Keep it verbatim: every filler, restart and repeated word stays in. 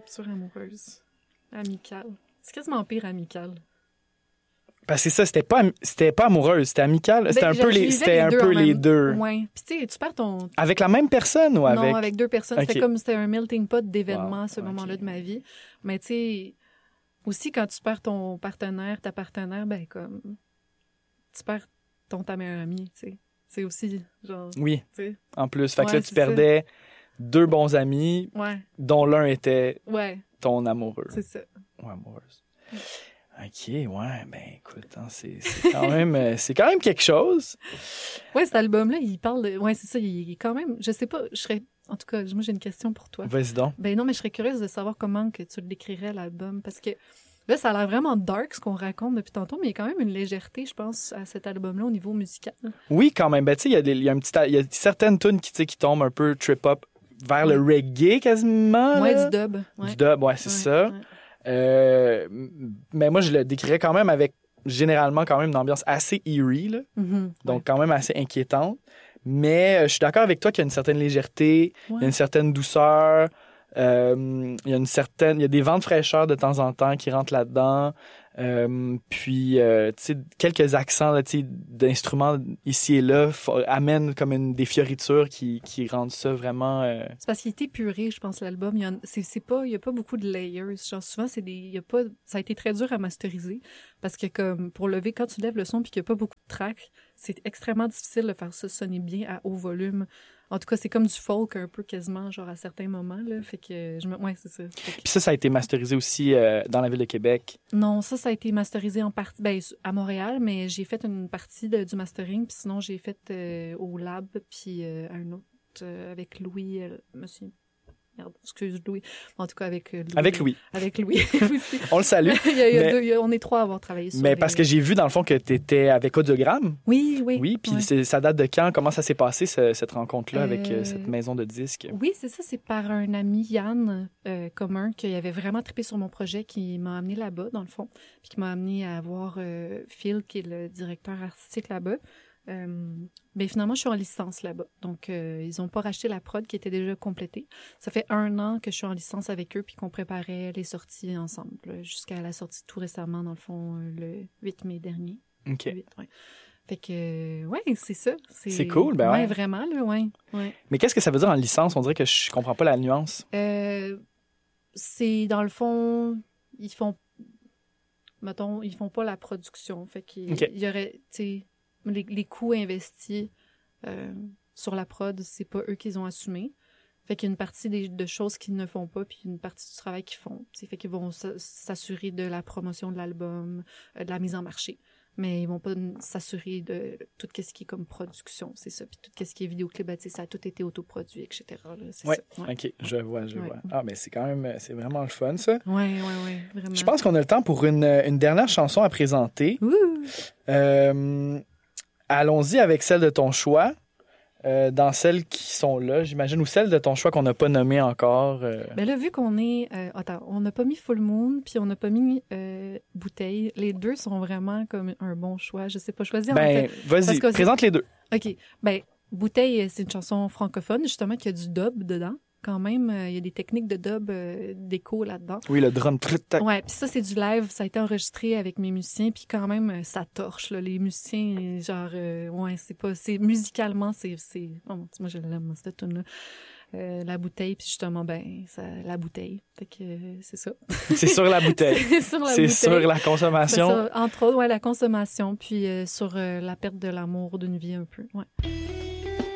Rupture amoureuse. Amicale. C'est quasiment pire amicale. Parce que c'est ça, c'était pas, c'était pas amoureuse, c'était amical. C'était Ben, un peu les, c'était un peu les deux. Ouais. Puis tu sais, tu perds ton... Avec la même personne ou avec... Non, avec deux personnes. Okay. C'était comme, c'était un melting pot d'événements wow. à ce okay. moment-là de ma vie. Mais tu sais, aussi quand tu perds ton partenaire, ta partenaire, ben comme, tu perds ton ta meilleure amie, tu sais. C'est aussi, genre... Oui, t'sais. En plus. Fait que ouais, là, tu perdais ça. deux bons amis, ouais. dont l'un était ouais. ton amoureux. C'est ça. Ou amoureuse. Ouais. OK, ouais, ben écoute, hein, c'est, c'est, quand même, c'est quand même quelque chose. Ouais, cet album-là, il parle de... Ouais, c'est ça, il est quand même... Je sais pas, je serais... En tout cas, moi, j'ai une question pour toi. Vas-y donc. Ben non, mais je serais curieuse de savoir comment que tu le décrirais, l'album, parce que là, ça a l'air vraiment dark, ce qu'on raconte depuis tantôt, mais il y a quand même une légèreté, je pense, à cet album-là, au niveau musical. Oui, quand même. Ben, tu sais, il y a, des, il y a un petit... Il y a certaines tunes qui, qui tombent un peu trip-hop vers ouais. le reggae, quasiment. Ouais, là. du dub. Ouais. Du dub, ouais, c'est ouais, ça. Ouais. Euh, mais moi, je le décrirais quand même avec, généralement, quand même une ambiance assez eerie, là. Mm-hmm, donc ouais. quand même assez inquiétante. Mais euh, je suis d'accord avec toi qu'il y a une certaine légèreté, ouais. il y a une certaine douceur, euh, il y a une certaine, il y a des vents de fraîcheur de temps en temps qui rentrent là-dedans. Euh, puis, euh, tu sais, quelques accents là, d'instruments ici et là f- amènent comme une, des fioritures qui, qui rendent ça vraiment... Euh... C'est parce qu'il est épuré, je pense, l'album. Il y a, c'est, c'est pas, il y a pas beaucoup de layers. Genre, souvent, c'est des, il y a pas, ça a été très dur à masteriser parce que comme pour lever, quand tu lèves le son puis qu'il y a pas beaucoup de tracks, c'est extrêmement difficile de faire ça sonner bien à haut volume. En tout cas, c'est comme du folk un peu quasiment, genre à certains moments, là. Fait que, je me... ouais, c'est ça. Que... Puis ça, ça a été masterisé aussi euh, dans la ville de Québec? Non, ça, ça a été masterisé en partie, ben, à Montréal, mais j'ai fait une partie de, du mastering, puis sinon, j'ai fait euh, au Lab, puis euh, un autre euh, avec Louis, euh, monsieur... Merde, excuse Louis. En tout cas, avec Louis. Avec Louis. Avec Louis aussi. On le salue. il y a, il y a mais... deux, il y a, on est trois à avoir travaillé sur Mais les... parce que j'ai vu, dans le fond, que tu étais avec Audiogramme. Oui, oui. Oui, puis ouais. ça date de quand? Comment ça s'est passé, ce, cette rencontre-là, euh... avec euh, cette maison de disques? Oui, c'est ça. C'est par un ami, Yann, euh, commun, qui avait vraiment trippé sur mon projet, qui m'a amené là-bas, dans le fond, puis qui m'a amené à voir euh, Phil, qui est le directeur artistique là-bas. Euh, ben finalement, je suis en licence là-bas. Donc, euh, ils n'ont pas racheté la prod qui était déjà complétée. Ça fait un an que je suis en licence avec eux puis qu'on préparait les sorties ensemble, là, jusqu'à la sortie tout récemment, dans le fond, euh, le huit mai dernier. OK. huit, ouais. Fait que, ouais, c'est ça. C'est, c'est cool, ben ouais. Ouais, vraiment, là, ouais, ouais. Mais qu'est-ce que ça veut dire en licence? On dirait que je comprends pas la nuance. Euh, c'est, dans le fond, ils font, mettons, ils font pas la production. Fait qu'il okay. y aurait, tu sais, Les, les coûts investis euh, sur la prod, c'est pas eux qui les ont assumés. Fait qu'il y a une partie des, de choses qu'ils ne font pas, puis une partie du travail qu'ils font. T'sais. Fait qu'ils vont s'assurer de la promotion de l'album, euh, de la mise en marché. Mais ils vont pas s'assurer de tout ce qui est comme production, c'est ça. Puis tout ce qui est vidéoclip, ben, ça a tout été autoproduit, et cetera. Là, c'est ouais. ça. Ouais, OK, je vois, je ouais. vois. Ah, mais c'est quand même, c'est vraiment le fun, ça. Oui, oui, oui, vraiment. Je pense qu'on a le temps pour une, une dernière chanson à présenter. Ouh! Euh... Allons-y avec celle de ton choix, euh, dans celles qui sont là, j'imagine, ou celle de ton choix qu'on n'a pas nommée encore. Euh... Ben là, vu qu'on est... Euh, attends, on n'a pas mis Full Moon, puis on n'a pas mis euh, Bouteille. Les deux sont vraiment comme un bon choix. Je sais pas choisir. Ben, en fait, vas-y, présente les deux. OK. Ben, Bouteille, c'est une chanson francophone, justement, qui a du dub dedans. Quand même, il euh, y a des techniques de dub euh, d'écho là-dedans. Oui, le drum. Ouais, puis ça, c'est du live. Ça a été enregistré avec mes musiciens, puis quand même, ça torche, là. Les musiciens, genre, euh, ouais, c'est pas... c'est musicalement, c'est... c'est... Oh, moi, je l'aime, cette tune-là. Euh, la bouteille, puis justement, ben, ça, la bouteille. Fait que euh, c'est ça. C'est sur la bouteille. c'est sur la c'est bouteille. sur la consommation. C'est sur, entre autres, ouais, la consommation, puis euh, sur euh, la perte de l'amour d'une vie un peu, ouais.